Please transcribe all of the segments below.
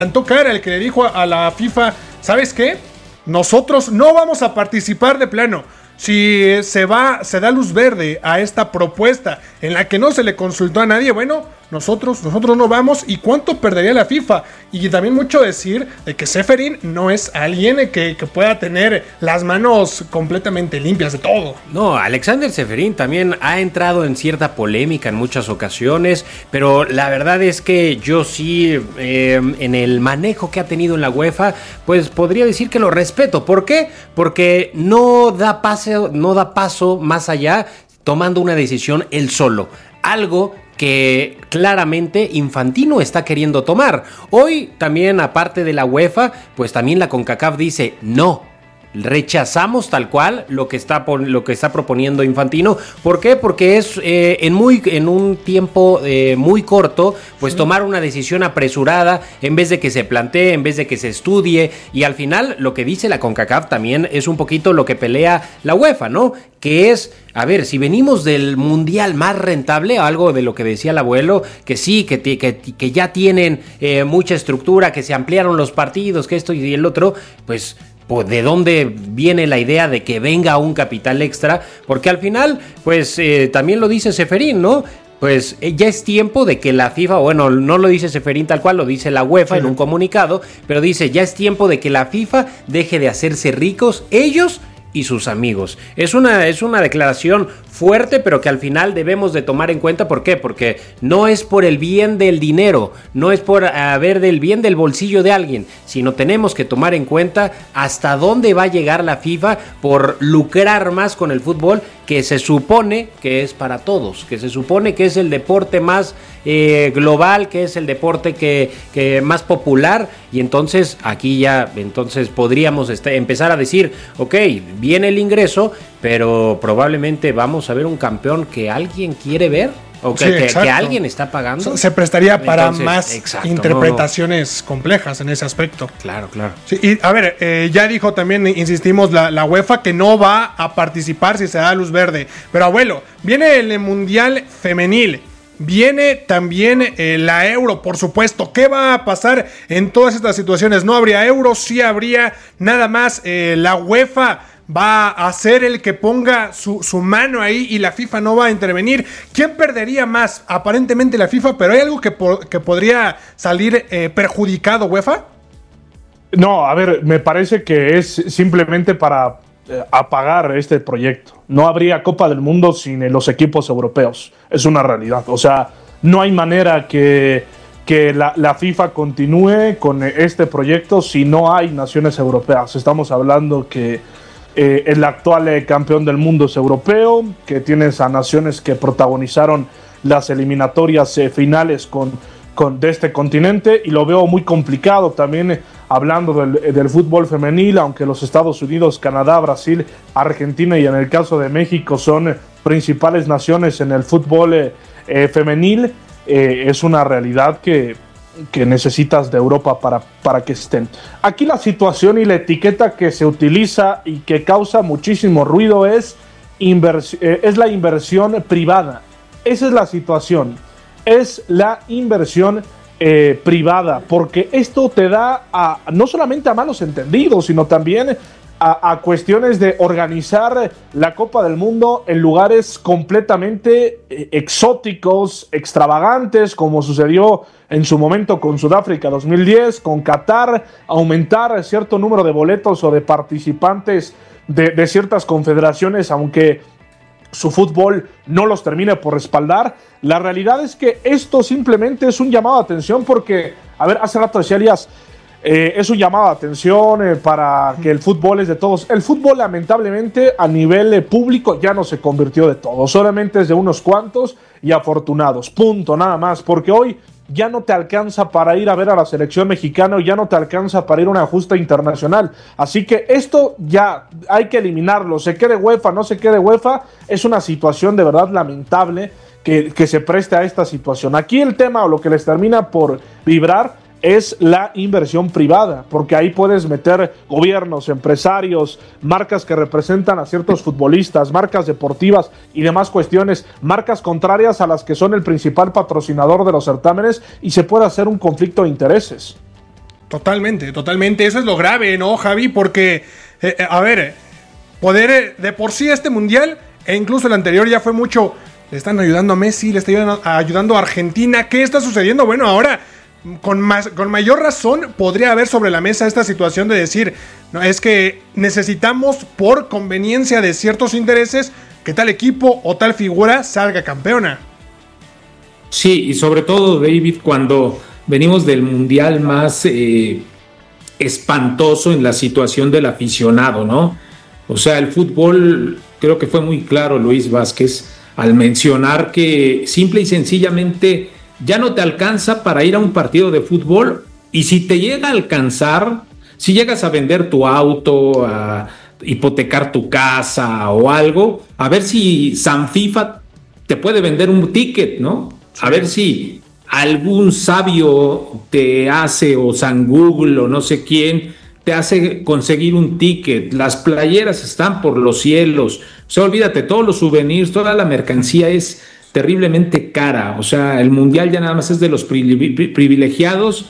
plantó cara, el que le dijo a la FIFA, ¿sabes qué? Nosotros no vamos a participar de plano. Si se da luz verde a esta propuesta en la que no se le consultó a nadie, bueno, nosotros no vamos. ¿Y cuánto perdería la FIFA? Y también mucho decir de que Ceferín no es alguien que pueda tener las manos completamente limpias de todo. No, Alexander Ceferín también ha entrado en cierta polémica en muchas ocasiones, pero la verdad es que yo sí, en el manejo que ha tenido en la UEFA, pues podría decir que lo respeto. ¿Por qué? Porque no da paso más allá tomando una decisión él solo. Algo que claramente Infantino está queriendo tomar. Hoy también, aparte de la UEFA, pues también la CONCACAF dice no. Rechazamos tal cual lo que está proponiendo Infantino. ¿Por qué? Porque es en un tiempo muy corto, pues tomar una decisión apresurada en vez de que se plantee, en vez de que se estudie. Y al final lo que dice la CONCACAF también es un poquito lo que pelea la UEFA, ¿no? Que es, a ver, si venimos del mundial más rentable, algo de lo que decía el abuelo, que sí, que ya tienen mucha estructura, que se ampliaron los partidos, que esto y el otro, pues ¿de dónde viene la idea de que venga un capital extra? Porque al final, pues también lo dice Ceferín, ¿no? Pues ya es tiempo de que la FIFA, bueno, no lo dice Ceferín tal cual, lo dice la UEFA en un comunicado, pero dice, ya es tiempo de que la FIFA deje de hacerse ricos ellos y sus amigos. Es una declaración fuerte, pero que al final debemos de tomar en cuenta. ¿Por qué? Porque no es por el bien del dinero, no es por del bien del bolsillo de alguien, sino tenemos que tomar en cuenta hasta dónde va a llegar la FIFA por lucrar más con el fútbol, que se supone que es para todos, que se supone que es el deporte más global, que es el deporte que más popular. Y entonces aquí ya podríamos empezar a decir, ok, viene el ingreso, pero probablemente vamos a ver un campeón que alguien quiere ver, o que alguien está pagando. Se prestaría para más interpretaciones complejas en ese aspecto. Claro. Sí, y a ver, ya dijo también, insistimos, la UEFA que no va a participar si se da luz verde. Pero abuelo, viene el Mundial Femenil. Viene también la Euro, por supuesto. ¿Qué va a pasar en todas estas situaciones? ¿No habría Euro? Sí habría. Nada más la UEFA va a ser el que ponga su mano ahí y la FIFA no va a intervenir. ¿Quién perdería más? Aparentemente la FIFA, pero ¿hay algo que podría salir perjudicado, UEFA? No, a ver, me parece que es simplemente para apagar este proyecto. No habría Copa del Mundo sin los equipos europeos. Es una realidad. O sea, no hay manera que la FIFA continúe con este proyecto si no hay naciones europeas. Estamos hablando que el actual campeón del mundo es europeo, que tienes a naciones que protagonizaron las eliminatorias finales de este continente, y lo veo muy complicado también hablando del fútbol femenil, aunque los Estados Unidos, Canadá, Brasil, Argentina y en el caso de México son principales naciones en el fútbol femenil. Es una realidad que necesitas de Europa para que estén. Aquí la situación y la etiqueta que se utiliza y que causa muchísimo ruido es la inversión privada. Esa es la situación. Es la inversión privada, porque esto te da no solamente a malos entendidos, sino también a cuestiones de organizar la Copa del Mundo en lugares completamente exóticos, extravagantes, como sucedió en su momento con Sudáfrica 2010, con Qatar, aumentar cierto número de boletos o de participantes de ciertas confederaciones, aunque su fútbol no los termine por respaldar. La realidad es que esto simplemente es un llamado de atención porque, a ver, hace rato decía Elías, es un llamado de atención para que el fútbol es de todos. El fútbol, lamentablemente, a nivel público ya no se convirtió de todos, solamente es de unos cuantos y afortunados, punto, nada más, porque hoy ya no te alcanza para ir a ver a la selección mexicana, ya no te alcanza para ir a una justa internacional. Así que esto ya hay que eliminarlo. Se quede UEFA, no se quede UEFA, es una situación de verdad lamentable que se preste a esta situación. Aquí el tema, o lo que les termina por vibrar, es la inversión privada, porque ahí puedes meter gobiernos, empresarios, marcas que representan a ciertos futbolistas, marcas deportivas y demás cuestiones, marcas contrarias a las que son el principal patrocinador de los certámenes, y se puede hacer un conflicto de intereses. Totalmente, totalmente. Eso es lo grave, ¿no, Javi? Porque, poder de por sí este mundial, e incluso el anterior ya fue mucho, le están ayudando a Messi, le están ayudando a Argentina. ¿Qué está sucediendo? Bueno, ahora, con mayor razón, podría haber sobre la mesa esta situación de decir, no, es que necesitamos, por conveniencia de ciertos intereses, que tal equipo o tal figura salga campeona. Sí, y sobre todo, David, cuando venimos del mundial más espantoso en la situación del aficionado, ¿no? O sea, el fútbol, creo que fue muy claro Luis Vázquez al mencionar que simple y sencillamente ya no te alcanza para ir a un partido de fútbol, y si te llega a alcanzar, si llegas a vender tu auto, a hipotecar tu casa o algo, a ver si San FIFA te puede vender un ticket, ¿no? A ver si algún sabio te hace, o San Google o no sé quién, te hace conseguir un ticket. Las playeras están por los cielos. O sea, olvídate, todos los souvenirs, toda la mercancía es terriblemente cara. O sea, el mundial ya nada más es de los privilegiados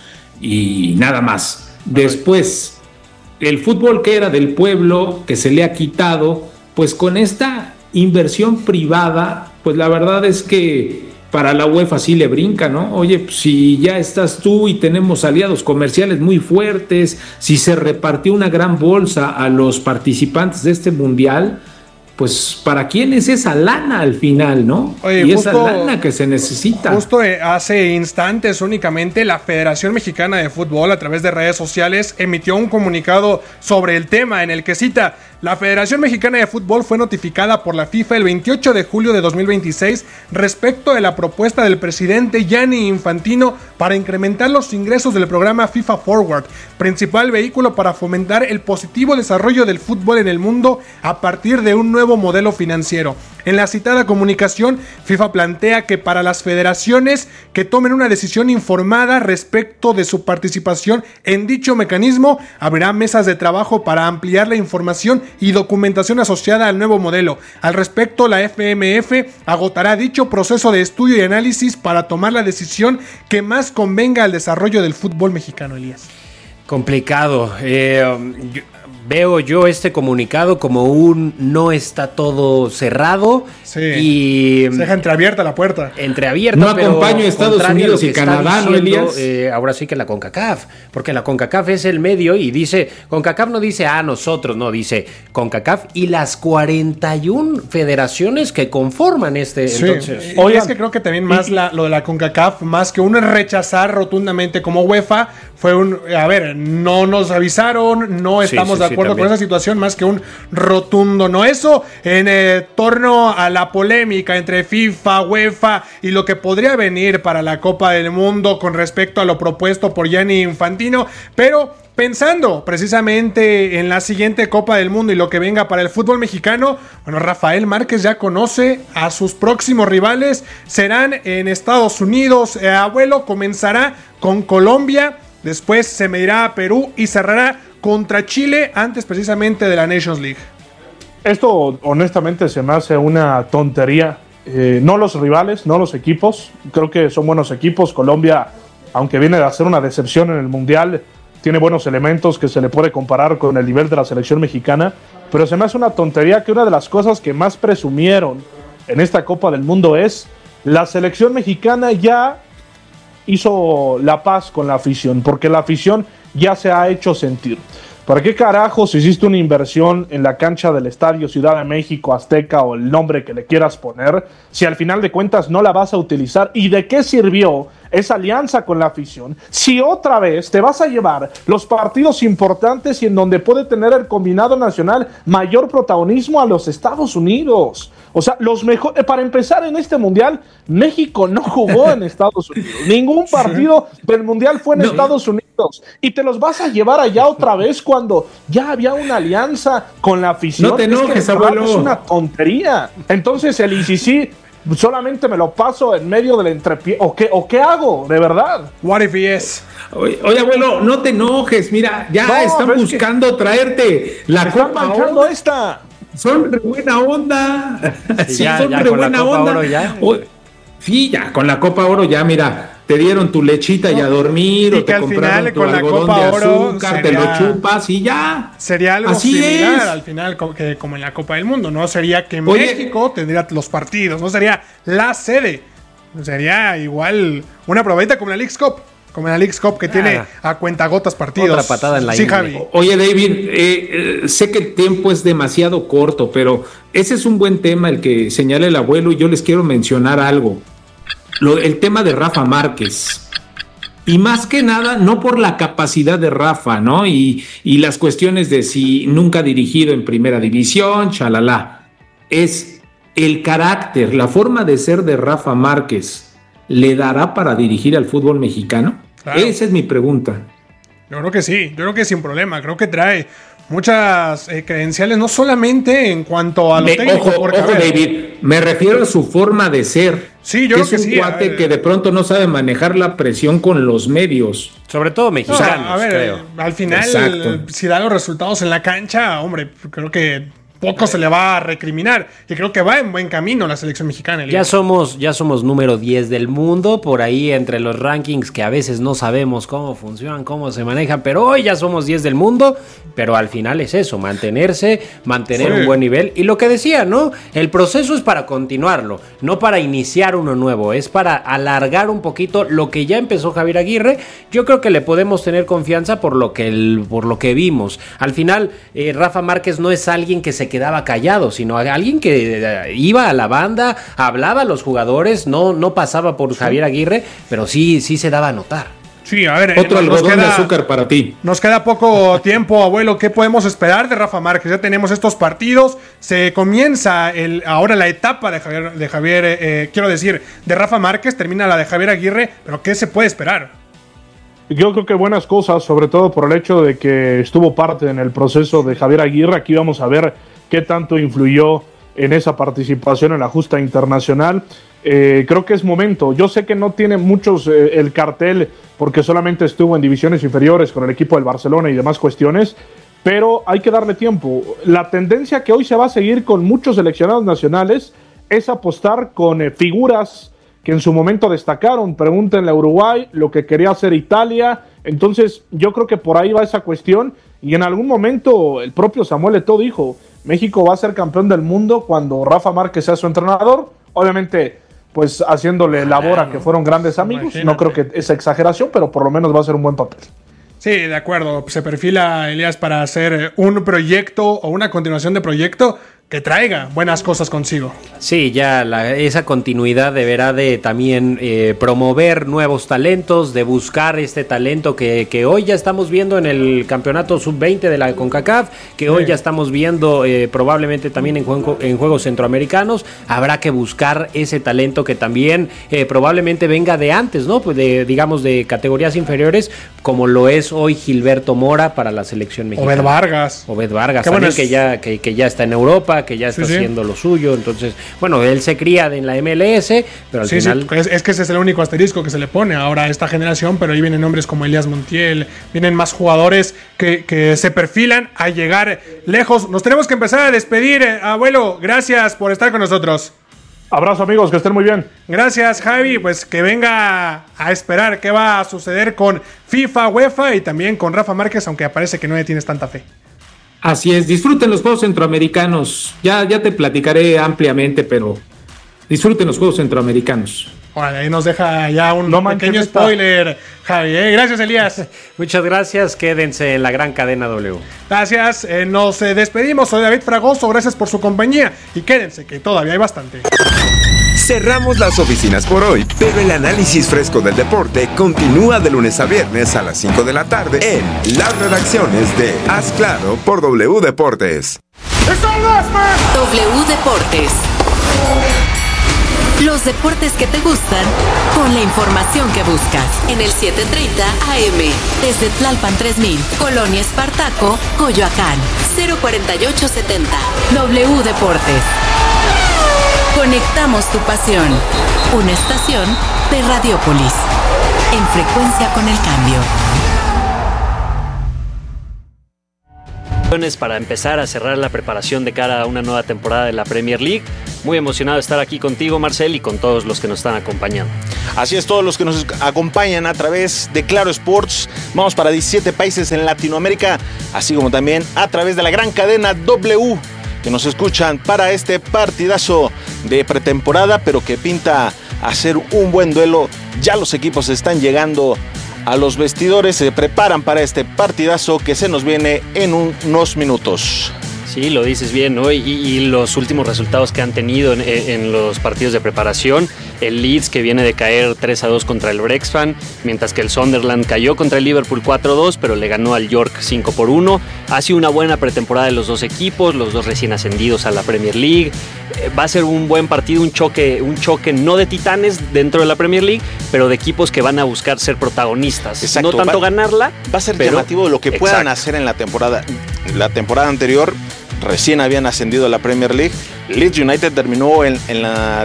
y nada más. Después, el fútbol que era del pueblo, que se le ha quitado, pues con esta inversión privada, pues la verdad es que para la UEFA sí le brinca, ¿no? Oye, pues si ya estás tú y tenemos aliados comerciales muy fuertes, si se repartió una gran bolsa a los participantes de este mundial, pues ¿para quién es esa lana al final, no? Oye, y esa lana que se necesita. Justo hace instantes únicamente la Federación Mexicana de Fútbol, a través de redes sociales, emitió un comunicado sobre el tema en el que cita: la Federación Mexicana de Fútbol fue notificada por la FIFA el 28 de julio de 2026 respecto de la propuesta del presidente Gianni Infantino para incrementar los ingresos del programa FIFA Forward, principal vehículo para fomentar el positivo desarrollo del fútbol en el mundo a partir de un nuevo modelo financiero. En la citada comunicación, FIFA plantea que para las federaciones que tomen una decisión informada respecto de su participación en dicho mecanismo, habrá mesas de trabajo para ampliar la información y documentación asociada al nuevo modelo. Al respecto, la FMF agotará dicho proceso de estudio y análisis para tomar la decisión que más convenga al desarrollo del fútbol mexicano, Elías. Complicado. Veo yo este comunicado como un no está todo cerrado. Sí, y se deja entreabierta la puerta. Entreabierta, no acompaño a Estados Unidos y Canadá, ¿no, Elías? Ahora sí que la CONCACAF, porque la CONCACAF es el medio y dice, CONCACAF no dice nosotros, no, dice CONCACAF y las 41 federaciones que conforman este. Sí. Entonces, Oye, es que creo que también más lo de la CONCACAF, más que un rechazar rotundamente como UEFA, fue no nos avisaron, no estamos de acuerdo con esa situación, más que un rotundo no. Eso en torno a la polémica entre FIFA, UEFA y lo que podría venir para la Copa del Mundo con respecto a lo propuesto por Gianni Infantino, pero pensando precisamente en la siguiente Copa del Mundo y lo que venga para el fútbol mexicano, bueno, Rafael Márquez ya conoce a sus próximos rivales, serán en Estados Unidos. Abuelo comenzará con Colombia, después se medirá a Perú y cerrará contra Chile antes precisamente de la Nations League. Esto honestamente se me hace una tontería. No los rivales, no los equipos. Creo que son buenos equipos. Colombia, aunque viene de hacer una decepción en el Mundial, tiene buenos elementos que se le puede comparar con el nivel de la selección mexicana. Pero se me hace una tontería que una de las cosas que más presumieron en esta Copa del Mundo es la selección mexicana ya hizo la paz con la afición, porque la afición ya se ha hecho sentir. ¿Para qué carajos hiciste una inversión en la cancha del Estadio Ciudad de México, Azteca o el nombre que le quieras poner, si al final de cuentas no la vas a utilizar? ¿Y de qué sirvió esa alianza con la afición si otra vez te vas a llevar los partidos importantes y en donde puede tener el combinado nacional mayor protagonismo a los Estados Unidos? O sea, para empezar, en este mundial, México no jugó en Estados Unidos. Ningún partido del mundial fue en Estados Unidos. Y te los vas a llevar allá otra vez cuando ya había una alianza con la afición. No te enojes, abuelo. Es una tontería. Entonces, el ICC solamente me lo paso en medio del entrepie. ¿O qué hago? De verdad. What if yes? Oye, abuelo, no te enojes. Mira, ya están buscando traerte la Copa Oro. esta. Son re buena onda. Sí, son re buena onda. Ya. Sí, ya con la Copa Oro ya, mira. te dieron tu lechita y a dormir, y o que te al compraron final tu con la algodón Copa de Oro azúcar, te lo chupas y ya. Sería algo Así similar es. al final que como en la Copa del Mundo, ¿no? Sería que Oye, México tendría los partidos, no sería la sede. Sería igual una probadita como en la Leagues Cup. Como en la Leagues Cup que tiene a cuentagotas partidos. Otra patada en la Sí, ingle. Javi. Oye, David, sé que el tiempo es demasiado corto, pero ese es un buen tema el que señala el abuelo, y yo les quiero mencionar algo. El tema de Rafa Márquez. Y más que nada, no por la capacidad de Rafa, ¿no? Y las cuestiones de si nunca ha dirigido en primera división, chalala. Es el carácter, la forma de ser de Rafa Márquez. ¿Le dará para dirigir al fútbol mexicano? Claro. Esa es mi pregunta. Yo creo que sí, yo creo que sin problema. Creo que trae muchas credenciales, no solamente en cuanto a lo técnico. Ojo, porque, a ver, David, me refiero a su forma de ser. Sí, yo creo que es sí, un a cuate ver. que de pronto no sabe manejar la presión con los medios. Sobre todo mexicanos, a ver, creo. al final, Exacto. si da los resultados en la cancha, hombre, creo que poco se le va a recriminar. Y creo que va en buen camino la selección mexicana. Ya somos número 10 del mundo, por ahí entre los rankings que a veces no sabemos cómo funcionan, cómo se manejan, pero hoy ya somos 10 del mundo, pero al final es eso, mantener Sí. un buen nivel. Y lo que decía, ¿no? El proceso es para continuarlo, no para iniciar uno nuevo, es para alargar un poquito lo que ya empezó Javier Aguirre. Yo creo que le podemos tener confianza por lo que vimos. Al final, Rafa Márquez no es alguien que se quedaba callado, sino alguien que iba a la banda, hablaba a los jugadores, no pasaba por Javier Aguirre, pero sí se daba a notar. Sí, a ver, Otro algodón de azúcar para ti. Nos queda poco tiempo, abuelo. ¿Qué podemos esperar de Rafa Márquez? Ya tenemos estos partidos. Se comienza ahora la etapa de Javier, quiero decir, de Rafa Márquez. Termina la de Javier Aguirre. ¿Pero qué se puede esperar? Yo creo que buenas cosas, sobre todo por el hecho de que estuvo parte en el proceso de Javier Aguirre. Aquí vamos a ver qué tanto influyó en esa participación en la justa internacional. Creo que es momento. Yo sé que no tiene muchos el cartel porque solamente estuvo en divisiones inferiores con el equipo del Barcelona y demás cuestiones, pero hay que darle tiempo. La tendencia que hoy se va a seguir con muchos seleccionados nacionales es apostar con figuras que en su momento destacaron. Pregúntenle a Uruguay lo que quería hacer Italia. Entonces yo creo que por ahí va esa cuestión, y en algún momento el propio Samuel Eto'o dijo: México va a ser campeón del mundo cuando Rafa Márquez sea su entrenador. Obviamente, pues haciéndole labor a que fueron grandes amigos. Imagínate. No creo que es exageración, pero por lo menos va a ser un buen papel. Sí, de acuerdo. Se perfila, Elías, para hacer un proyecto o una continuación de proyecto que traiga buenas cosas consigo. Sí, ya esa continuidad deberá de también promover nuevos talentos, de buscar este talento que hoy ya estamos viendo en el campeonato sub-20 de la CONCACAF, que hoy ya estamos viendo probablemente también en juegos centroamericanos. Habrá que buscar ese talento que también probablemente venga de antes, ¿no? Pues digamos de categorías inferiores, como lo es hoy Gilberto Mora para la selección mexicana. Obed Vargas. Obed Vargas, Qué también bueno que ya está en Europa, que ya está haciendo lo suyo. Entonces, bueno, él se cría en la MLS, pero al final... Sí, es que ese es el único asterisco que se le pone ahora a esta generación, pero ahí vienen nombres como Elías Montiel, vienen más jugadores que se perfilan a llegar lejos. Nos tenemos que empezar a despedir, abuelo. Gracias por estar con nosotros. Abrazo, amigos, que estén muy bien. Gracias, Javi. Pues que venga a esperar qué va a suceder con FIFA, UEFA y también con Rafa Márquez, aunque parece que no le tienes tanta fe. Así es, disfruten los Juegos Centroamericanos. Ya te platicaré ampliamente, pero disfruten los Juegos Centroamericanos. Bueno, ahí nos deja ya un pequeño spoiler, Javi. Gracias, Elías. Muchas gracias, quédense en la gran cadena W. Gracias, nos despedimos. Soy David Fragoso, gracias por su compañía y quédense que todavía hay bastante. Cerramos las oficinas por hoy, pero el análisis fresco del deporte continúa de lunes a viernes a las 5 de la tarde en las redacciones de Haz Claro por W Deportes. W Deportes. Los deportes que te gustan con la información que buscas. En el 7:30 AM. Desde Tlalpan 3000, Colonia Espartaco, Coyoacán. 04870. W Deportes. Conectamos tu pasión. Una estación de Radiopolis. En frecuencia con el cambio. Para empezar a cerrar la preparación de cara a una nueva temporada de la Premier League. Muy emocionado de estar aquí contigo, Marcel, y con todos los que nos están acompañando. Así es, todos los que nos acompañan a través de Claro Sports. Vamos para 17 países en Latinoamérica, así como también a través de la gran cadena W, que nos escuchan para este partidazo de pretemporada, pero que pinta a ser un buen duelo. Ya los equipos están llegando a los vestidores, se preparan para este partidazo que se nos viene en unos minutos. Sí, lo dices bien, ¿no? Y los últimos resultados que han tenido en los partidos de preparación. El Leeds, que viene de caer 3-2 contra el Wrexham, mientras que el Sunderland cayó contra el Liverpool 4-2, pero le ganó al York 5-1. Ha sido una buena pretemporada de los dos equipos, los dos recién ascendidos a la Premier League. Va a ser un buen partido, un choque no de titanes dentro de la Premier League, pero de equipos que van a buscar ser protagonistas. Exacto. No tanto ganarla. Va a ser llamativo lo que puedan hacer en la temporada. La temporada anterior recién habían ascendido a la Premier League. Leeds United terminó en la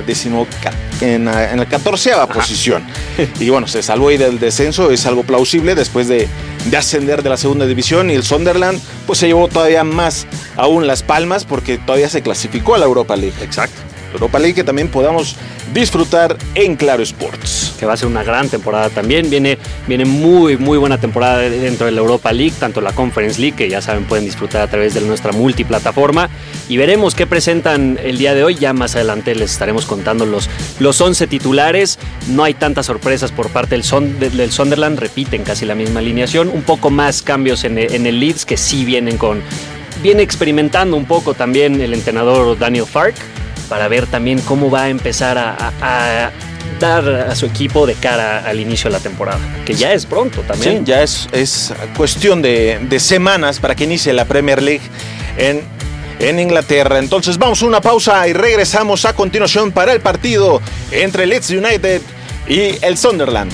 14ª posición. Y bueno, se salvó ahí del descenso, es algo plausible después de ascender de la segunda división. Y el Sunderland pues se llevó todavía más aún las palmas porque todavía se clasificó a la Europa League. Exacto. Europa League que también podamos disfrutar en Claro Sports. Que va a ser una gran temporada también. Viene muy buena temporada dentro de la Europa League, tanto la Conference League, que ya saben pueden disfrutar a través de nuestra multiplataforma. Y veremos qué presentan el día de hoy. Ya más adelante les estaremos contando los 11 titulares. No hay tantas sorpresas por parte del Sunderland. Repiten casi la misma alineación. Un poco más cambios en el Leeds, que sí viene experimentando un poco también el entrenador Daniel Fark, para ver también cómo va a empezar a dar a su equipo de cara al inicio de la temporada, que ya es pronto también. Sí, ya es cuestión de semanas para que inicie la Premier League en Inglaterra. Entonces vamos a una pausa y regresamos a continuación para el partido entre Leeds United y el Sunderland.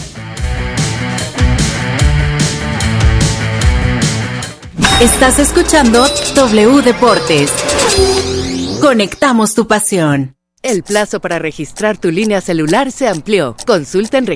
Estás escuchando W Deportes. Conectamos tu pasión. El plazo para registrar tu línea celular se amplió. Consulta en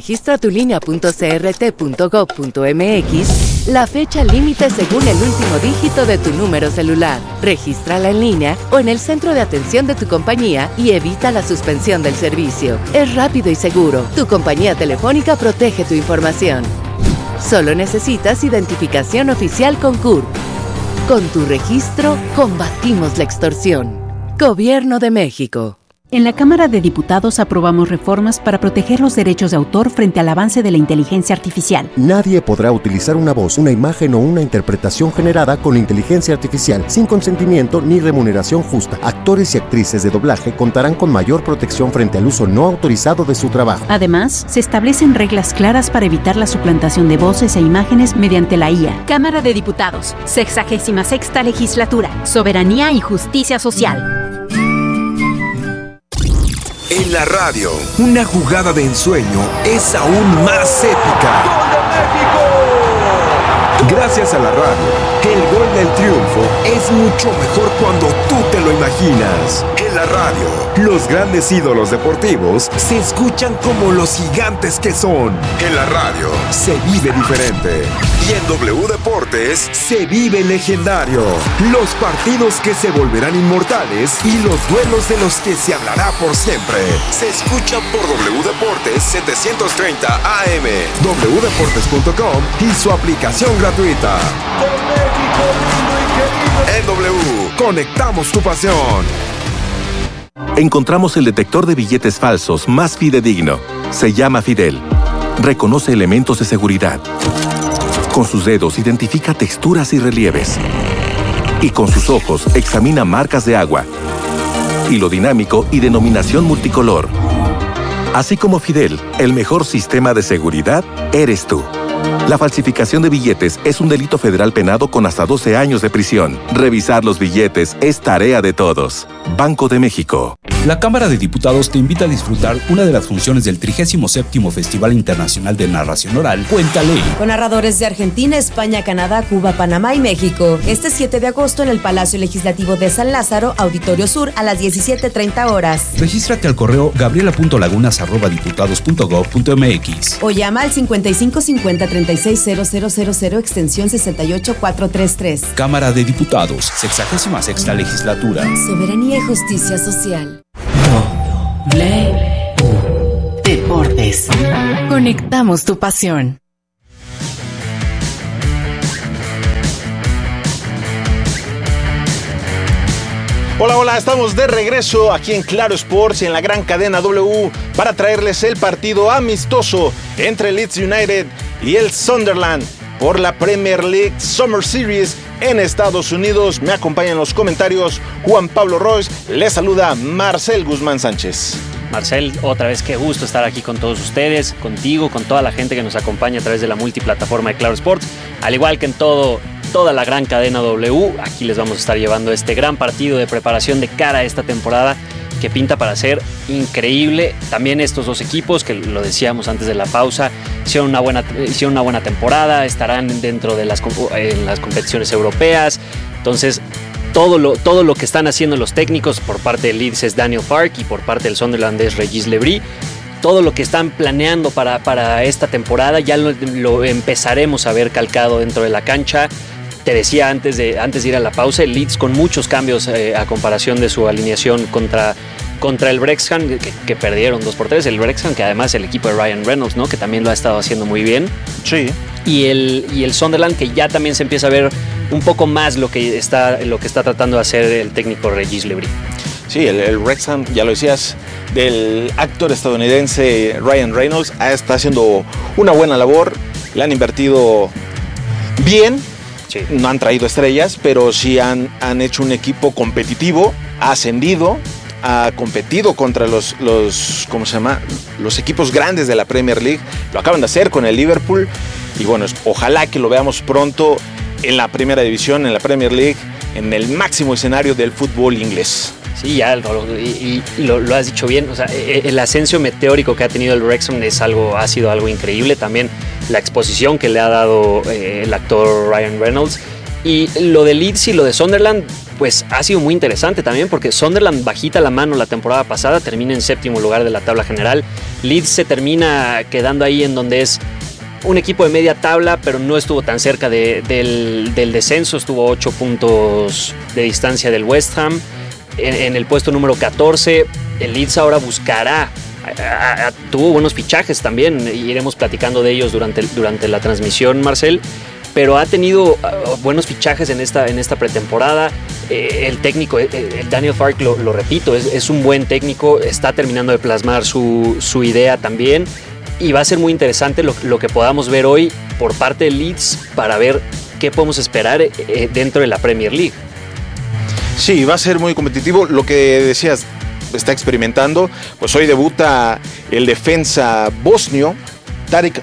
registratulinea.crt.gov.mx la fecha límite según el último dígito de tu número celular. Regístrala en línea o en el centro de atención de tu compañía y evita la suspensión del servicio. Es rápido y seguro. Tu compañía telefónica protege tu información. Solo necesitas identificación oficial con CURP. Con tu registro, combatimos la extorsión. Gobierno de México. En la Cámara de Diputados aprobamos reformas para proteger los derechos de autor frente al avance de la inteligencia artificial. Nadie podrá utilizar una voz, una imagen o una interpretación generada con inteligencia artificial sin consentimiento ni remuneración justa. Actores y actrices de doblaje contarán con mayor protección frente al uso no autorizado de su trabajo. Además, se establecen reglas claras para evitar la suplantación de voces e imágenes mediante la IA. Cámara de Diputados, 66ª Legislatura, Soberanía y Justicia Social. En la radio, una jugada de ensueño es aún más épica. ¡Gol de México! Gracias a la radio, el gol del triunfo es mucho mejor cuando tú te lo imaginas. En la radio, los grandes ídolos deportivos se escuchan como los gigantes que son. En la radio, se vive diferente. Y en W Deportes, se vive legendario. Los partidos que se volverán inmortales y los duelos de los que se hablará por siempre. Se escucha por W Deportes 730 AM, wdeportes.com y su aplicación gratuita. En W, conectamos tu pasión. Encontramos el detector de billetes falsos más fidedigno. Se llama Fidel. Reconoce elementos de seguridad. Con sus dedos identifica texturas y relieves. Y con sus ojos examina marcas de agua. Hilo dinámico y denominación multicolor. Así como Fidel, el mejor sistema de seguridad eres tú. La falsificación de billetes es un delito federal penado con hasta 12 años de prisión. Revisar los billetes es tarea de todos. Banco de México. La Cámara de Diputados te invita a disfrutar una de las funciones del 37º Festival Internacional de Narración Oral, Cuéntale. Con narradores de Argentina, España, Canadá, Cuba, Panamá y México. Este 7 de agosto en el Palacio Legislativo de San Lázaro, Auditorio Sur, a las 17:30 horas. Regístrate al correo gabriela.lagunas@diputados.gov.mx o llama al 5550-360000 extensión 68433. Cámara de Diputados, 66ª Legislatura. Soberanía y justicia social. Deportes. Conectamos tu pasión. Hola, estamos de regreso aquí en Claro Sports y en la gran cadena W para traerles el partido amistoso entre Leeds United y el Sunderland por la Premier League Summer Series en Estados Unidos. Me acompaña en los comentarios Juan Pablo Royce, le saluda Marcel Guzmán Sánchez. Marcel, otra vez qué gusto estar aquí con todos ustedes, contigo, con toda la gente que nos acompaña a través de la multiplataforma de Claro Sports, al igual que en toda la gran cadena W. Aquí les vamos a estar llevando este gran partido de preparación de cara a esta temporada que pinta para ser increíble. También estos dos equipos, que lo decíamos antes de la pausa, hicieron una buena temporada, estarán dentro de las competiciones europeas. Entonces, todo lo que están haciendo los técnicos por parte del Leeds es Daniel Farke y por parte del Sunderland es Régis Le Bris. Todo lo que están planeando para esta temporada ya lo empezaremos a ver calcado dentro de la cancha. Te decía antes de ir a la pausa, el Leeds con muchos cambios a comparación de su alineación contra el Wrexham, que perdieron 2-3. El Wrexham, que además el equipo de Ryan Reynolds, ¿no? Que también lo ha estado haciendo muy bien. Sí. Y el Sunderland, que ya también se empieza a ver un poco más lo que está tratando de hacer el técnico Régis Le Bris. Sí, el Wrexham, ya lo decías, del actor estadounidense Ryan Reynolds, está haciendo una buena labor. Le han invertido bien. Sí. No han traído estrellas, pero sí han hecho un equipo competitivo, ha ascendido, ha competido contra los equipos grandes de la Premier League. Lo acaban de hacer con el Liverpool y bueno, ojalá que lo veamos pronto en la primera división, en la Premier League, en el máximo escenario del fútbol inglés. Sí, ya lo has dicho bien. O sea, el ascenso meteórico que ha tenido el Wrexham ha sido algo increíble. También la exposición que le ha dado el actor Ryan Reynolds. Y lo de Leeds y lo de Sunderland, pues ha sido muy interesante también, porque Sunderland bajita la mano la temporada pasada, termina en 7º lugar de la tabla general. Leeds se termina quedando ahí en donde es un equipo de media tabla, pero no estuvo tan cerca del descenso. Estuvo 8 puntos de distancia del West Ham. En el puesto número 14, el Leeds ahora buscará, tuvo buenos fichajes también, y iremos platicando de ellos durante la transmisión, Marcel, pero ha tenido buenos fichajes en esta pretemporada. El técnico, el Daniel Farke, lo repito, es un buen técnico, está terminando de plasmar su idea también, y va a ser muy interesante lo que podamos ver hoy por parte del Leeds para ver qué podemos esperar dentro de la Premier League. Sí, va a ser muy competitivo. Lo que decías, está experimentando. Pues hoy debuta el defensa bosnio, Tarik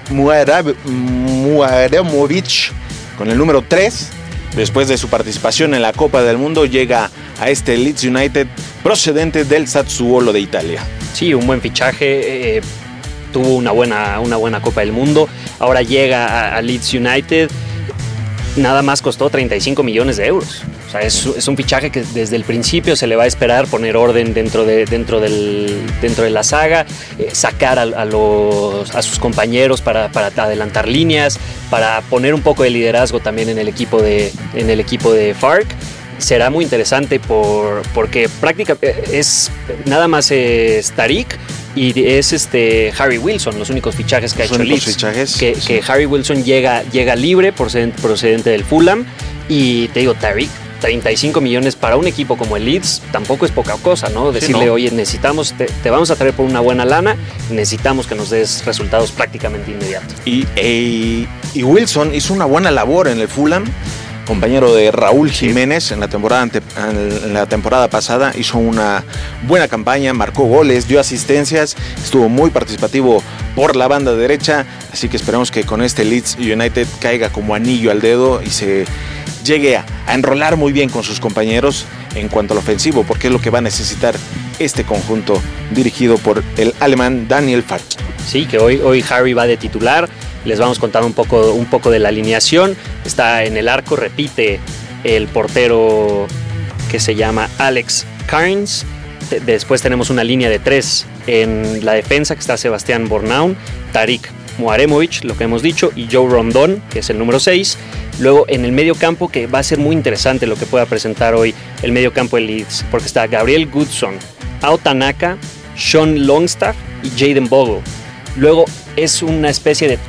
Muaremovic, con el número 3. Después de su participación en la Copa del Mundo, llega a este Leeds United procedente del Sassuolo de Italia. Sí, un buen fichaje. Tuvo una buena Copa del Mundo. Ahora llega a Leeds United. Nada más costó 35 millones de euros. O sea, es un fichaje que desde el principio se le va a esperar poner orden dentro de la saga, sacar a sus compañeros para adelantar líneas, para poner un poco de liderazgo también en el equipo de Farke. Será muy interesante porque prácticamente es nada más Tarik y es Harry Wilson, los únicos fichajes que ha hecho Leeds. Que Harry Wilson llega libre procedente del Fulham, y te digo, Tarik, 35 millones para un equipo como el Leeds tampoco es poca cosa, ¿no? Decirle, sí, no. Oye, te vamos a traer por una buena lana, necesitamos que nos des resultados prácticamente inmediatos. Y Wilson hizo una buena labor en el Fulham, compañero de Raúl Jiménez en la temporada pasada, hizo una buena campaña, marcó goles, dio asistencias, estuvo muy participativo por la banda derecha, así que esperamos que con este Leeds United caiga como anillo al dedo y se llegue a enrolar muy bien con sus compañeros en cuanto al ofensivo, porque es lo que va a necesitar este conjunto dirigido por el alemán Daniel Fark. Sí, que hoy Harry va de titular. Les vamos contando un poco de la alineación. Está en el arco, repite el portero que se llama Alex Cairns. Después tenemos una línea de 3 en la defensa, que está Sebastián Bornaun, Tarik Muaremovic, lo que hemos dicho, y Joe Rondón, que es el número 6. Luego en el medio campo, que va a ser muy interesante lo que pueda presentar hoy el medio campo de Leeds, porque está Gabriel Goodson, Ao Tanaka, Sean Longstaff y Jayden Bogle. Luego es una especie de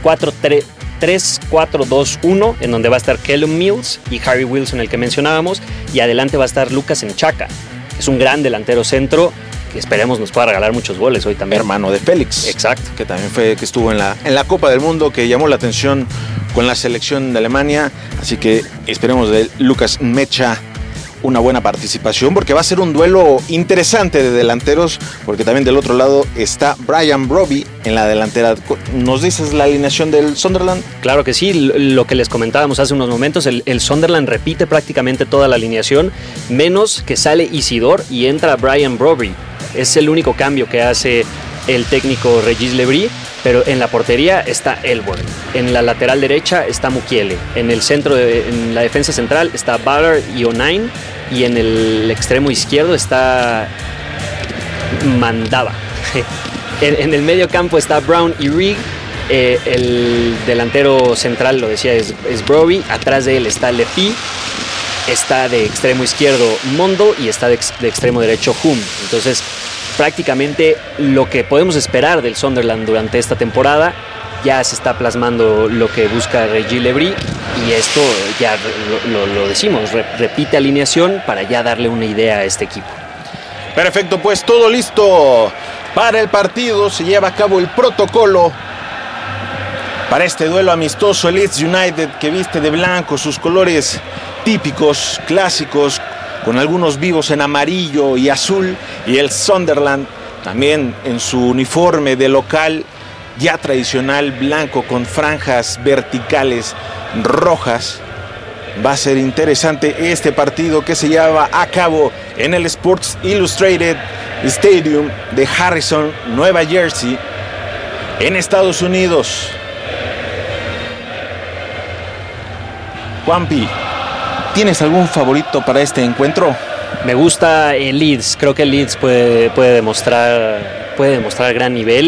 3-4-2-1, en donde va a estar Callum Mills y Harry Wilson, el que mencionábamos, y adelante va a estar Lucas Nchaka. Es un gran delantero centro que esperemos nos pueda regalar muchos goles hoy también. Hermano de Félix. Exacto. Que también que estuvo en la Copa del Mundo, que llamó la atención con la selección de Alemania. Así que esperemos de Lucas Nmecha una buena participación, porque va a ser un duelo interesante de delanteros, porque también del otro lado está Brian Brobby en la delantera. ¿Nos dices la alineación del Sunderland? Claro que sí, lo que les comentábamos hace unos momentos, el Sunderland repite prácticamente toda la alineación, menos que sale Isidore y entra Brian Brobby. Es el único cambio que hace el técnico Regis Lebris, pero en la portería está Elborn, en la lateral derecha está Mukiele, en el centro, en la defensa central está Ballard y O'Neill, y en el extremo izquierdo está Mandava. En el medio campo está Brown y Rigg. El delantero central, lo decía, es Brobby. Atrás de él está Lepi. Está de extremo izquierdo Mondo y está de extremo derecho Hum. Entonces, prácticamente lo que podemos esperar del Sunderland durante esta temporada ya se está plasmando lo que busca Regis Lebris, y esto ya lo decimos, repite alineación para ya darle una idea a este equipo. Perfecto, pues todo listo para el partido. Se lleva a cabo el protocolo para este duelo amistoso. El Leeds United, que viste de blanco, sus colores típicos, clásicos, con algunos vivos en amarillo y azul, y el Sunderland también en su uniforme de local ya tradicional, blanco con franjas verticales rojas. Va a ser interesante este partido, que se lleva a cabo en el Sports Illustrated Stadium de Harrison, Nueva Jersey, en Estados Unidos. Juanpi, ¿tienes algún favorito para este encuentro? Me gusta el Leeds. Creo que el Leeds puede demostrar gran nivel.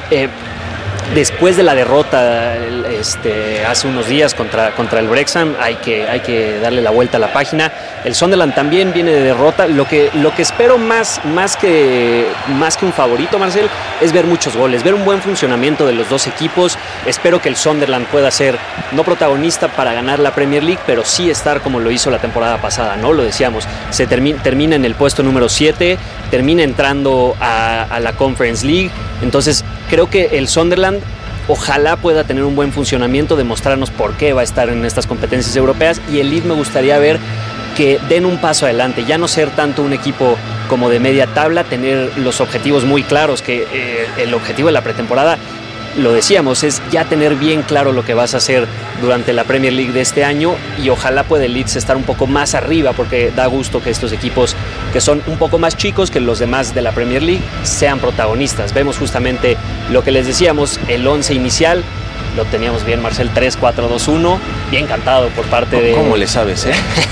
Después de la derrota hace unos días contra el Wrexham, hay que darle la vuelta a la página. El Sunderland también viene de derrota. Lo que espero más que un favorito, Marcel, es ver muchos goles, ver un buen funcionamiento de los dos equipos. Espero que el Sunderland pueda ser no protagonista para ganar la Premier League, pero sí estar como lo hizo la temporada pasada, ¿no? Lo decíamos, se termina en el puesto número 7, termina entrando a la Conference League. Entonces creo que el Sunderland ojalá pueda tener un buen funcionamiento, demostrarnos por qué va a estar en estas competencias europeas, y el Leeds me gustaría ver que den un paso adelante, ya no ser tanto un equipo como de media tabla, tener los objetivos muy claros, que el objetivo de la pretemporada, lo decíamos, es ya tener bien claro lo que vas a hacer durante la Premier League de este año, y ojalá pueda el Leeds estar un poco más arriba, porque da gusto que estos equipos que son un poco más chicos que los demás de la Premier League sean protagonistas. Vemos justamente lo que les decíamos, el 11 inicial, lo teníamos bien, Marcel, 3-4-2-1, bien cantado por parte de... ¿Cómo le sabes,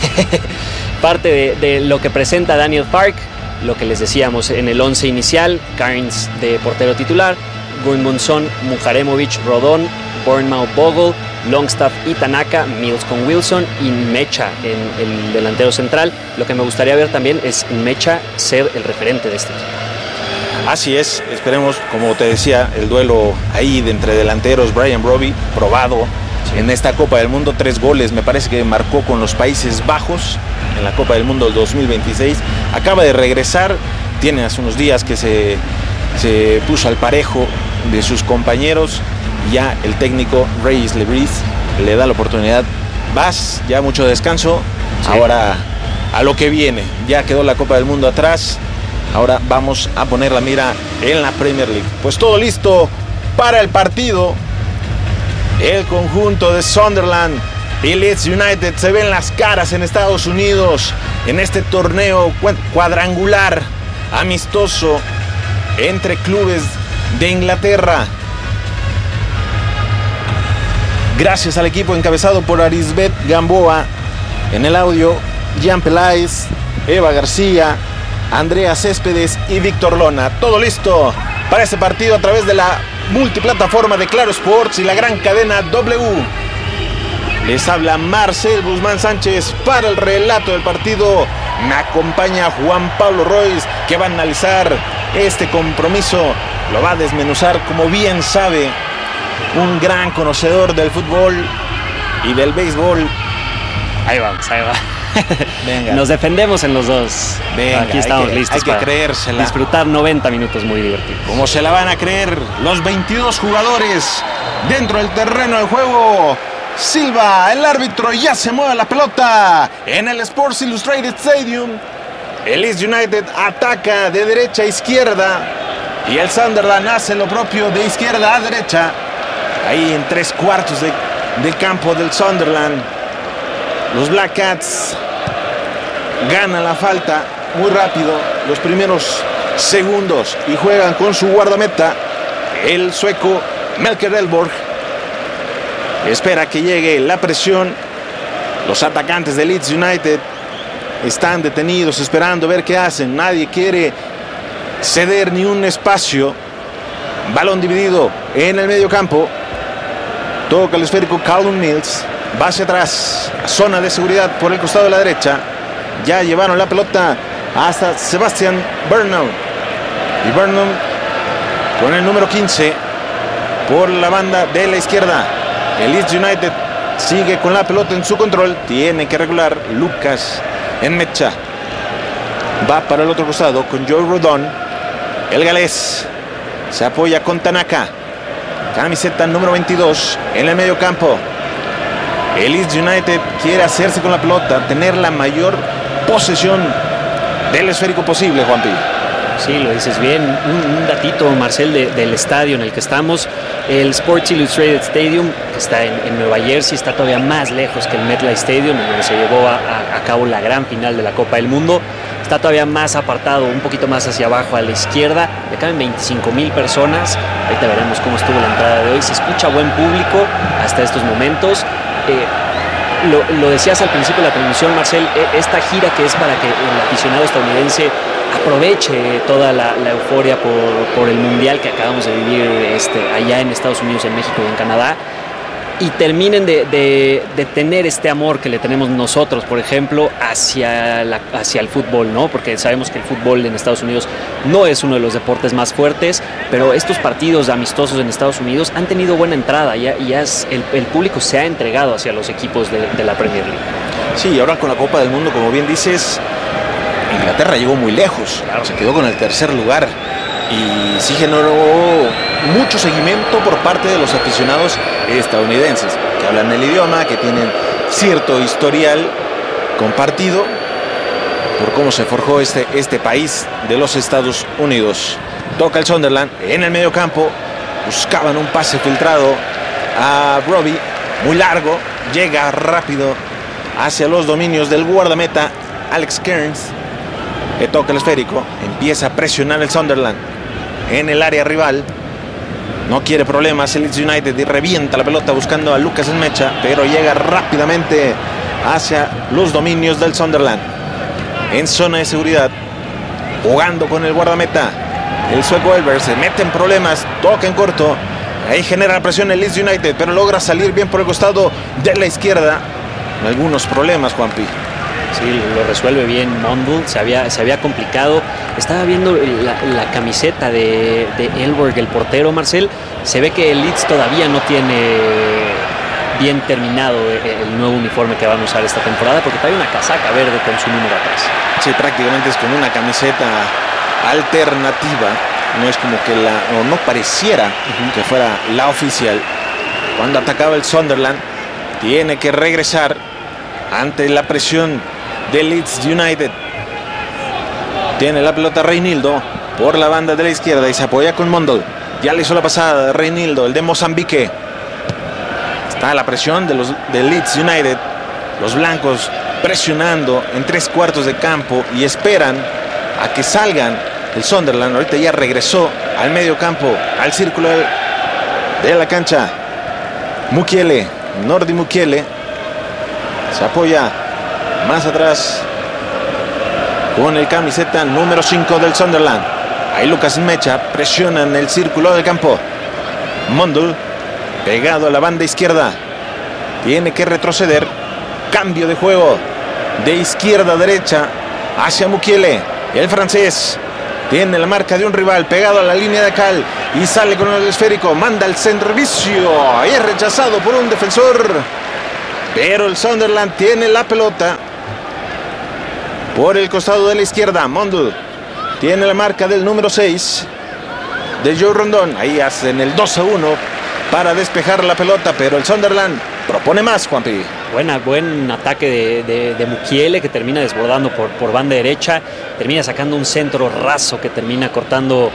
parte de lo que presenta Daniel Fark, lo que les decíamos en el 11 inicial, Cairns de portero titular, Guðmundsson, Muharemovic, Rodón, Bournemouth, Bogle, Longstaff y Tanaka, Mills con Wilson y Nmecha en el delantero central. Lo que me gustaría ver también es Nmecha ser el referente de este equipo. Así es, esperemos, como te decía, el duelo ahí de entre delanteros. Brian Brobby, probado en esta Copa del Mundo, 3 goles, me parece que marcó con los Países Bajos en la Copa del Mundo 2026. Acaba de regresar, tiene hace unos días que se puso al parejo de sus compañeros. Ya el técnico Regis Lebris le da la oportunidad. Vas, ya mucho descanso, sí. Ahora a lo que viene. Ya quedó la Copa del Mundo atrás, ahora vamos a poner la mira en la Premier League. Pues todo listo para el partido. El conjunto de Sunderland y Leeds United se ven las caras en Estados Unidos en este torneo cuadrangular amistoso entre clubes de Inglaterra. Gracias al equipo encabezado por Arisbet Gamboa. En el audio, Jean Peláez, Eva García, Andrea Céspedes y Víctor Lona. Todo listo para este partido a través de la multiplataforma de Claro Sports y la gran cadena W. Les habla Marcel Guzmán Sánchez para el relato del partido. Me acompaña Juan Pablo Royce, que va a analizar este compromiso. Lo va a desmenuzar, como bien sabe, un gran conocedor del fútbol y del béisbol. Ahí vamos, ahí va. Venga. Nos defendemos en los dos. Venga, aquí estamos listos. Hay que creérsela. Disfrutar 90 minutos muy divertidos. ¿Cómo se la van a creer los 22 jugadores dentro del terreno de juego? Silva, el árbitro, ya se mueve la pelota en el Sports Illustrated Stadium. El Leeds United ataca de derecha a izquierda y el Sunderland hace lo propio de izquierda a derecha. Ahí en 3/4 de campo del Sunderland. Los Black Cats ganan la falta muy rápido, los primeros segundos, y juegan con su guardameta, el sueco Melker Elborg. Espera que llegue la presión. Los atacantes de Leeds United están detenidos esperando ver qué hacen. Nadie quiere ceder ni un espacio. Balón dividido en el medio campo. Toca el esférico Callum Mills. Va hacia atrás. Zona de seguridad por el costado de la derecha. Ya llevaron la pelota hasta Sebastian Burnham. Y Burnham con el número 15 por la banda de la izquierda. El Leeds United sigue con la pelota en su control. Tiene que regular Lucas Enmecha. Va para el otro costado con Joe Rodon. El galés se apoya con Tanaka. Camiseta número 22 en el medio campo. El Leeds United quiere hacerse con la pelota, tener la mayor posesión del esférico posible, Juanpi. Sí, lo dices bien. Un datito, Marcel, del estadio en el que estamos. El Sports Illustrated Stadium, que está en Nueva Jersey, está todavía más lejos que el MetLife Stadium, en donde se llevó a cabo la gran final de la Copa del Mundo. Está todavía más apartado, un poquito más hacia abajo a la izquierda. Le caben 25,000 personas. Ahorita veremos cómo estuvo la entrada de hoy. Se escucha buen público hasta estos momentos. Lo decías al principio de la transmisión, Marcel, esta gira que es para que el aficionado estadounidense aproveche toda la euforia por el mundial que acabamos de vivir allá en Estados Unidos, en México y en Canadá, y terminen de tener este amor que le tenemos nosotros, por ejemplo, hacia el fútbol, ¿no? Porque sabemos que el fútbol en Estados Unidos no es uno de los deportes más fuertes, pero estos partidos amistosos en Estados Unidos han tenido buena entrada y el público se ha entregado hacia los equipos de la Premier League. Sí, y ahora con la Copa del Mundo, como bien dices, Inglaterra llegó muy lejos, claro, se quedó con el tercer lugar y sí generó mucho seguimiento por parte de los aficionados estadounidenses que hablan el idioma, que tienen cierto historial compartido por cómo se forjó este país de los Estados Unidos. Toca el Sunderland en el medio campo, buscaban un pase filtrado a Robbie, muy largo, llega rápido hacia los dominios del guardameta Alex Kearns. Le toca el esférico, empieza a presionar el Sunderland en el área rival. No quiere problemas el Leeds United y revienta la pelota buscando a Lucas Enmecha, pero llega rápidamente hacia los dominios del Sunderland. En zona de seguridad, jugando con el guardameta, el sueco Elber se mete en problemas, toca en corto. Ahí genera la presión el Leeds United, pero logra salir bien por el costado de la izquierda. Algunos problemas, Juanpi. Sí, lo resuelve bien Mundle, se había complicado. Estaba viendo la camiseta de Elberg, el portero, Marcel. Se ve que el Leeds todavía no tiene bien terminado el nuevo uniforme que van a usar esta temporada, porque trae una casaca verde con su número atrás. Sí, prácticamente es como una camiseta alternativa. No es como que no pareciera que fuera la oficial. Cuando atacaba el Sunderland, tiene que regresar ante la presión del Leeds United. Tiene la pelota Reinildo por la banda de la izquierda y se apoya con Mundle. Ya le hizo la pasada de Reinildo, el de Mozambique. Está la presión del Leeds United. Los blancos presionando en 3/4 de campo y esperan a que salgan el Sunderland. Ahorita ya regresó al medio campo, al círculo de la cancha. Mukiele, Nordi Mukiele, se apoya más atrás con el camiseta número 5 del Sunderland. Ahí Lucas Mecha presiona en el círculo del campo. Mondul pegado a la banda izquierda, tiene que retroceder. Cambio de juego de izquierda a derecha hacia Mukiele. El francés tiene la marca de un rival pegado a la línea de cal y sale con el esférico, manda el servicio y es rechazado por un defensor, pero el Sunderland tiene la pelota por el costado de la izquierda. Mondul tiene la marca del número 6 de Joe Rondón. Ahí hacen el 2-1 para despejar la pelota, pero el Sunderland propone más, Juanpi. Buen ataque de Mukiele, que termina desbordando por banda derecha, termina sacando un centro raso que termina cortando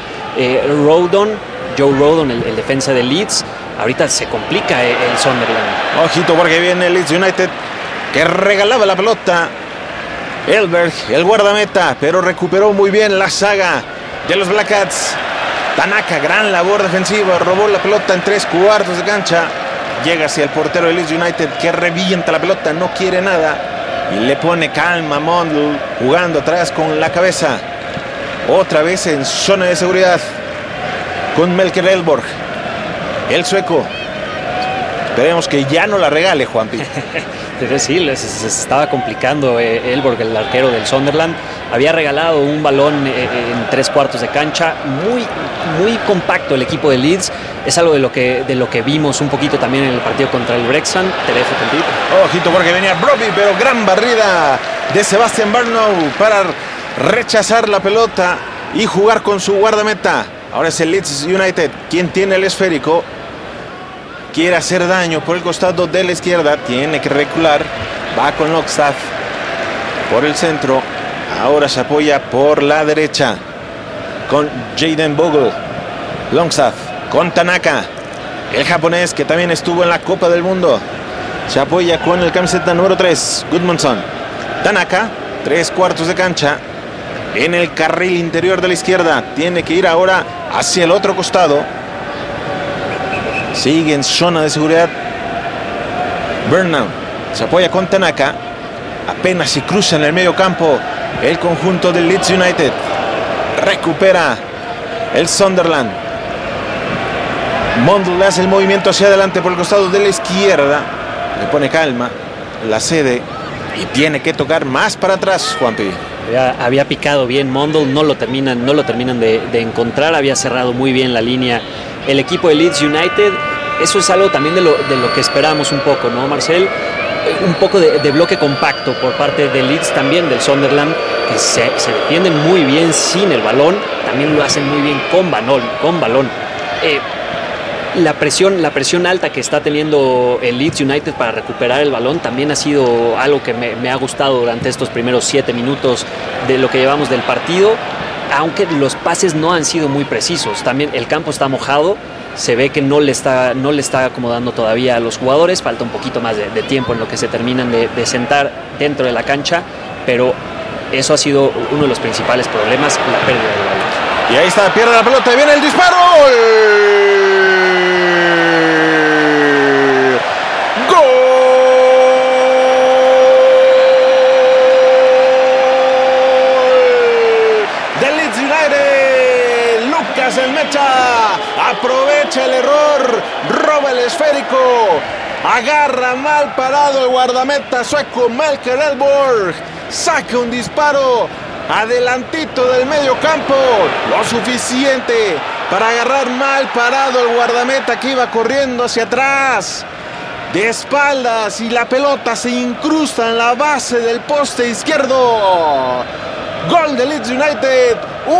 Joe Rodon, el defensa de Leeds. Ahorita se complica el Sunderland. Ojito porque viene el Leeds United, que regalaba la pelota. Elberg, el guardameta, pero recuperó muy bien la saga de los Black Cats. Tanaka, gran labor defensiva, robó la pelota en 3/4 de cancha. Llega hacia el portero de Leeds United, que revienta la pelota, no quiere nada y le pone calma a Mondul, jugando atrás con la cabeza. Otra vez en zona de seguridad con Melker Elborg, el sueco. Esperemos que ya no la regale, Juanpi. Sí, se estaba complicando Elborg, el arquero del Sunderland. Había regalado un balón en 3/4 de cancha. Muy compacto el equipo de Leeds. Es algo de lo que vimos un poquito también en el partido contra el Wrexham. Te dejo contigo. Ojito porque venía Broby, pero gran barrida de Sebastian Barnow para rechazar la pelota y jugar con su guardameta. Ahora es el Leeds United quien tiene el esférico. Quiere hacer daño por el costado de la izquierda, tiene que recular, va con Longstaff por el centro, ahora se apoya por la derecha con Jaden Bogle. Longstaff con Tanaka, el japonés que también estuvo en la Copa del Mundo, se apoya con el camiseta número 3, Gudmundsson. Tanaka, 3/4 de cancha, en el carril interior de la izquierda, tiene que ir ahora hacia el otro costado. Sigue en zona de seguridad. Burnham se apoya con Tanaka. Apenas se cruza en el medio campo el conjunto del Leeds United. Recupera el Sunderland. Mondul hace el movimiento hacia adelante por el costado de la izquierda. Le pone calma, la cede y tiene que tocar más para atrás, Juanpi. Había picado bien Mondul, no lo terminan de encontrar. Había cerrado muy bien la línea el equipo de Leeds United. Eso es algo también de lo que esperamos un poco, ¿no, Marcel? Un poco de bloque compacto por parte de Leeds, también del Sunderland, que se defienden muy bien sin el balón, también lo hacen muy bien con balón. La presión alta que está teniendo el Leeds United para recuperar el balón también ha sido algo que me ha gustado durante estos primeros 7 minutos de lo que llevamos del partido. Aunque los pases no han sido muy precisos, también el campo está mojado, se ve que no le está acomodando todavía a los jugadores, falta un poquito más de tiempo en lo que se terminan de sentar dentro de la cancha, pero eso ha sido uno de los principales problemas, la pérdida del balón. Y ahí está, pierde la pelota y viene el disparo. Aprovecha el error, roba el esférico, agarra mal parado el guardameta sueco Melker Elborg, saca un disparo adelantito del medio campo, lo suficiente para agarrar mal parado el guardameta que iba corriendo hacia atrás, de espaldas, y la pelota se incrusta en la base del poste izquierdo. Gol de Leeds United,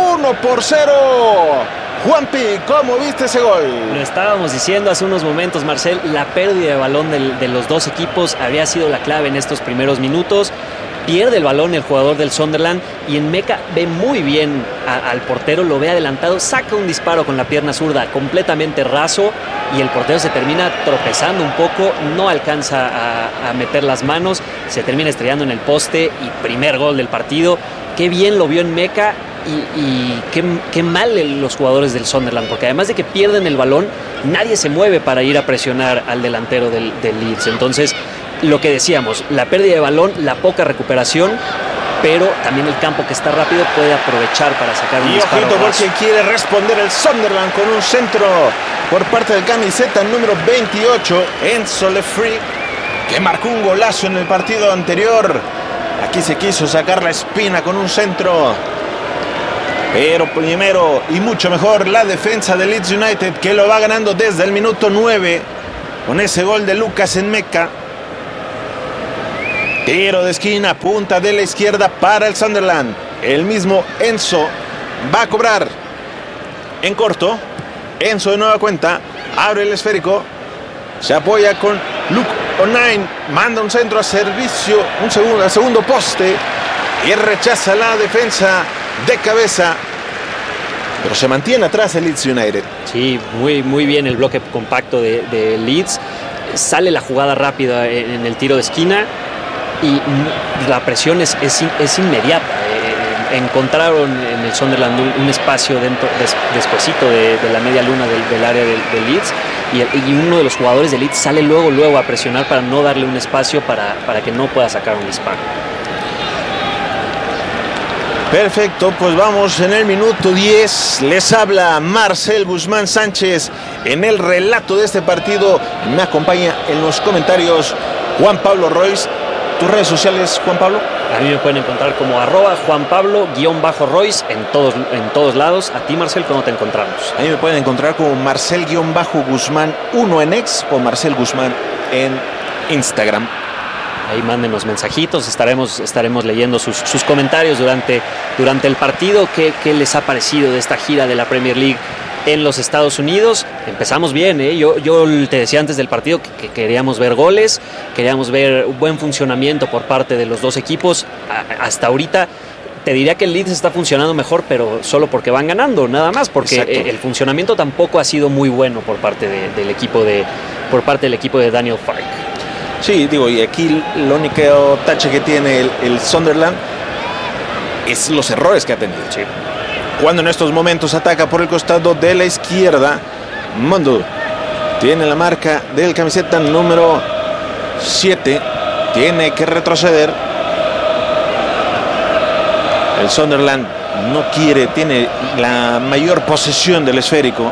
1-0. Juanpi, ¿cómo viste ese gol? Lo estábamos diciendo hace unos momentos, Marcel, la pérdida de balón de los dos equipos había sido la clave en estos primeros minutos. Pierde el balón el jugador del Sunderland y Enmeka ve muy bien al portero, lo ve adelantado, saca un disparo con la pierna zurda completamente raso y el portero se termina tropezando un poco, no alcanza a meter las manos, se termina estrellando en el poste y primer gol del partido. Qué bien lo vio Enmeka. y qué mal los jugadores del Sunderland, porque además de que pierden el balón, nadie se mueve para ir a presionar al delantero del Leeds. Entonces, lo que decíamos, la pérdida de balón, la poca recuperación, pero también el campo que está rápido puede aprovechar para sacar un disparo. Y ojito porque quiere responder el Sunderland con un centro por parte del camiseta número 28, Enzo Lefrey, que marcó un golazo en el partido anterior. Aquí se quiso sacar la espina con un centro, pero primero y mucho mejor la defensa de Leeds United, que lo va ganando desde el minuto 9 con ese gol de Lucas Enmeca. Tiro de esquina, punta de la izquierda para el Sunderland. El mismo Enzo va a cobrar en corto. Enzo de nueva cuenta, abre el esférico, se apoya con Luke O'Nien, manda un centro a servicio, al segundo poste, y rechaza la defensa de cabeza, pero se mantiene atrás el Leeds United. Sí, muy bien el bloque compacto de Leeds. Sale la jugada rápida en el tiro de esquina y la presión es inmediata. Encontraron en el Sunderland un espacio despuesito de la media luna del área de Leeds, y uno de los jugadores de Leeds sale luego a presionar para no darle un espacio para que no pueda sacar un disparo. Perfecto, pues vamos en el minuto 10. Les habla Marcel Guzmán Sánchez en el relato de este partido. Me acompaña en los comentarios Juan Pablo Royce. ¿Tus redes sociales, Juan Pablo? A mí me pueden encontrar como @JuanPablo_Royce en todos lados. A ti, Marcel, ¿cómo te encontramos? A mí me pueden encontrar como Marcel_Guzmán 1 en X o Marcel Guzmán en Instagram. Ahí mándenos mensajitos, estaremos leyendo sus comentarios durante el partido. ¿Qué les ha parecido de esta gira de la Premier League en los Estados Unidos? Empezamos bien, ¿eh? Yo te decía antes del partido que queríamos ver goles, queríamos ver un buen funcionamiento por parte de los dos equipos. Hasta ahorita te diría que el Leeds está funcionando mejor, pero solo porque van ganando, nada más, porque el funcionamiento tampoco ha sido muy bueno por parte del equipo de Daniel Farke. Sí, digo, y aquí el único tache que tiene el Sunderland es los errores que ha tenido. Sí. Cuando en estos momentos ataca por el costado de la izquierda, Mondo tiene la marca del camiseta número 7, tiene que retroceder. El Sunderland no quiere, tiene la mayor posesión del esférico.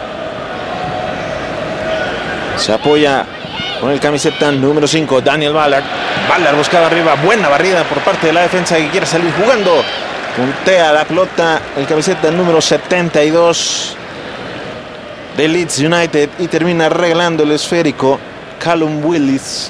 Se apoya con el camiseta número 5, Daniel Ballard. Ballard buscaba arriba, buena barrida por parte de la defensa que quiere salir jugando. Puntea la pelota el camiseta número 72 de Leeds United y termina regalando el esférico Callum Mills,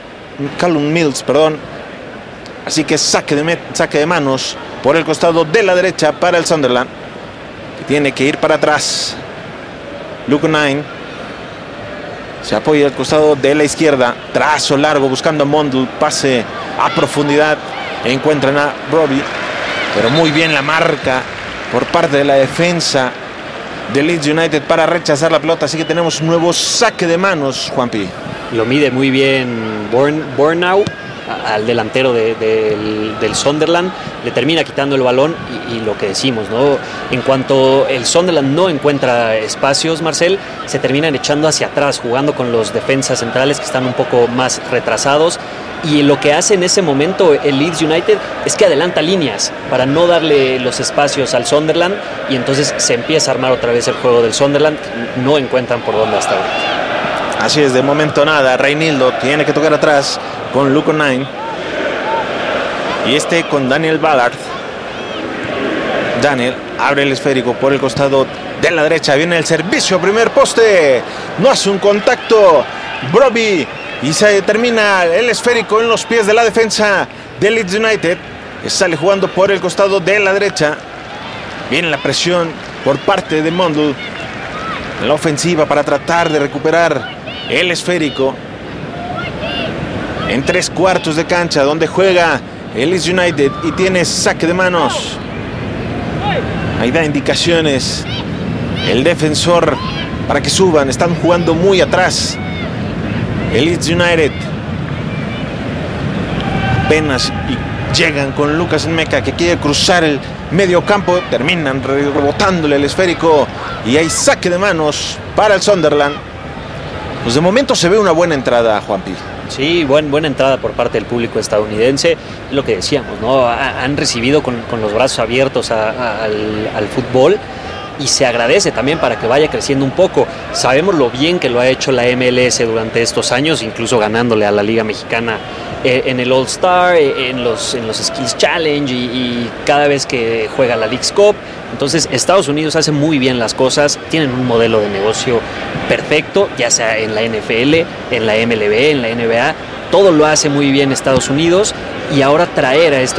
Así que saque de manos por el costado de la derecha para el Sunderland, que tiene que ir para atrás. Luke O'Nien se apoya al costado de la izquierda, trazo largo buscando a Mondul, pase a profundidad, encuentran a Brobbey, pero muy bien la marca por parte de la defensa de Leeds United para rechazar la pelota, así que tenemos un nuevo saque de manos, Juanpi. Lo mide muy bien Bornau al delantero del Sunderland, le termina quitando el balón y lo que decimos, ¿no? En cuanto el Sunderland no encuentra espacios, Marcel, se terminan echando hacia atrás, jugando con los defensas centrales que están un poco más retrasados, y lo que hace en ese momento el Leeds United es que adelanta líneas para no darle los espacios al Sunderland, y entonces se empieza a armar otra vez el juego del Sunderland. No encuentran por dónde hasta ahora. Así es, de momento nada. Reinildo tiene que tocar atrás con Luke O'Nien y con Daniel Ballard. Daniel abre el esférico por el costado de la derecha, viene el servicio, primer poste, no hace un contacto Brobbey y se termina el esférico en los pies de la defensa de Leeds United, que sale jugando por el costado de la derecha. Viene la presión por parte de Mondul en la ofensiva para tratar de recuperar el esférico en 3/4 de cancha, donde juega el Leeds United y tiene saque de manos. Ahí da indicaciones el defensor para que suban. Están jugando muy atrás el Leeds United. Apenas y Llegan con Lucas Nmecha, que quiere cruzar el medio campo. Terminan rebotándole el esférico. Y hay saque de manos para el Sunderland. Pues de momento se ve una buena entrada, Juanpi. Sí, buena entrada por parte del público estadounidense. Es lo que decíamos, ¿no? Han recibido con los brazos abiertos al fútbol. Y se agradece también para que vaya creciendo un poco. Sabemos lo bien que lo ha hecho la MLS durante estos años, incluso ganándole a la Liga Mexicana en el All-Star, en los Skills Challenge y cada vez que juega la Leagues Cup. Entonces Estados Unidos hace muy bien las cosas, tienen un modelo de negocio perfecto, ya sea en la NFL, en la MLB, en la NBA. Todo lo hace muy bien Estados Unidos, y ahora traer a estos